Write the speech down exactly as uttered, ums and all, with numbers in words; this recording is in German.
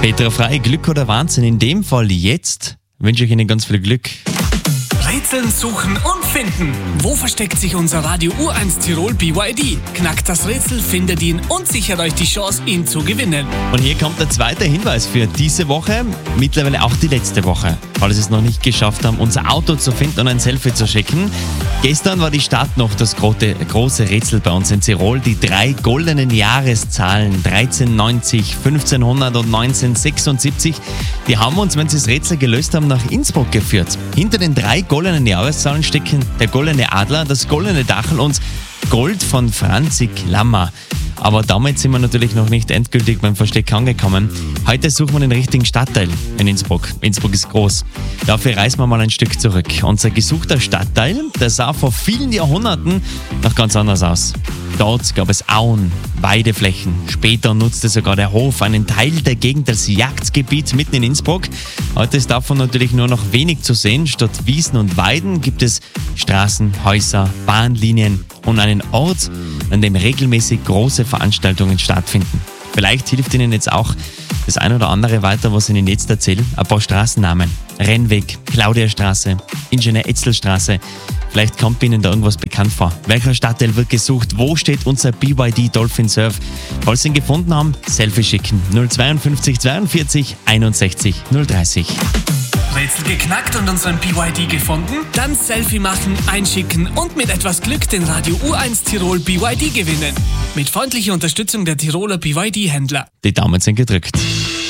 Petra Frei, Glück oder Wahnsinn? In dem Fall jetzt wünsche ich Ihnen ganz viel Glück. Rätseln, suchen und finden. Wo versteckt sich unser Radio U eins Tirol B Y D? Knackt das Rätsel, findet ihn und sichert euch die Chance, ihn zu gewinnen. Und hier kommt der zweite Hinweis für diese Woche, mittlerweile auch die letzte Woche. Falls Sie es noch nicht geschafft haben, unser Auto zu finden und ein Selfie zu schicken. Gestern war die Stadt noch das große, große Rätsel bei uns in Tirol. Die drei goldenen Jahreszahlen dreizehnhundertneunzig, fünfzehnhundert und neunzehnhundertsechsundsiebzig, die haben uns, wenn Sie das Rätsel gelöst haben, nach Innsbruck geführt. Hinter den drei goldenen Jahreszahlen stecken der goldene Adler, das goldene Dachel und Gold von Franzi Klammer. Aber damit sind wir natürlich noch nicht endgültig beim Versteck angekommen. Heute suchen wir den richtigen Stadtteil in Innsbruck. Innsbruck ist groß. Dafür reisen wir mal ein Stück zurück. Unser gesuchter Stadtteil, der sah vor vielen Jahrhunderten noch ganz anders aus. Dort gab es Auen, Weideflächen. Später nutzte sogar der Hof einen Teil der Gegend als Jagdgebiet mitten in Innsbruck. Heute ist davon natürlich nur noch wenig zu sehen. Statt Wiesen und Weiden gibt es Straßen, Häuser, Bahnlinien und einen Ort, an dem regelmäßig große Veranstaltungen stattfinden. Vielleicht hilft Ihnen jetzt auch das ein oder andere weiter, was ich Ihnen jetzt erzähle. Ein paar Straßennamen. Rennweg, Claudiastraße, Ingenieur-Etzel-Straße. Vielleicht kommt Ihnen da irgendwas bekannt vor. Welcher Stadtteil wird gesucht? Wo steht unser B Y D Dolphin Surf? Falls Sie ihn gefunden haben, Selfie schicken. null zweiundfünfzig zweiundvierzig einundsechzig null dreißig. Rätsel geknackt und unseren B Y D gefunden? Dann Selfie machen, einschicken und mit etwas Glück den Radio U eins Tirol B Y D gewinnen. Mit freundlicher Unterstützung der Tiroler B Y D-Händler. Die Daumen sind gedrückt.